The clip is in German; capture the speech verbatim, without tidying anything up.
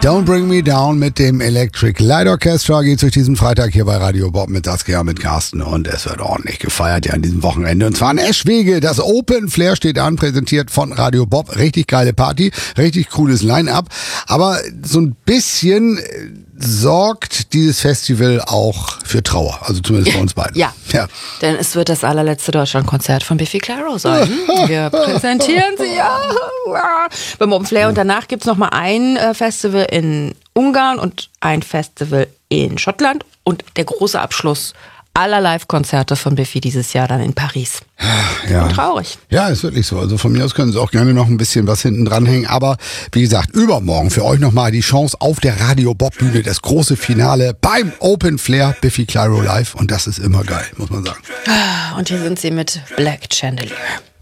Don't Bring Me Down mit dem Electric Light Orchestra geht's durch diesen Freitag hier bei Radio Bob mit Saskia, mit Carsten, und es wird ordentlich gefeiert ja an diesem Wochenende. Und zwar in Eschwege. Das Open Flair steht an, präsentiert von Radio Bob. Richtig geile Party, richtig cooles Line-Up. Aber so ein bisschen sorgt dieses Festival auch für Trauer, also zumindest bei uns beiden. Ja, ja, denn es wird das allerletzte Deutschlandkonzert von Biffy Clyro sein. Wir präsentieren sie, ja. Beim Open Flair, und danach gibt's noch mal ein Festival in Ungarn und ein Festival in Schottland und der große Abschluss aller Live-Konzerte von Biffy dieses Jahr dann in Paris. Ja. Und traurig. Ja, ist wirklich so. Also von mir aus können Sie auch gerne noch ein bisschen was hinten dranhängen. Aber wie gesagt, übermorgen für euch nochmal die Chance auf der Radio Bob Bühne, das große Finale beim Open Flair Biffy Clyro Live. Und das ist immer geil, muss man sagen. Und hier sind sie mit Black Chandelier.